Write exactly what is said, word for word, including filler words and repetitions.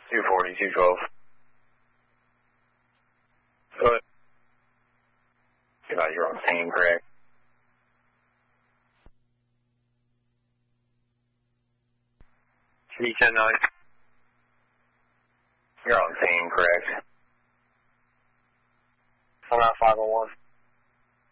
two forty, two twelve. Go ahead. About you're on scene, correct? C ten nine. You're on scene, correct? I'm out five oh one.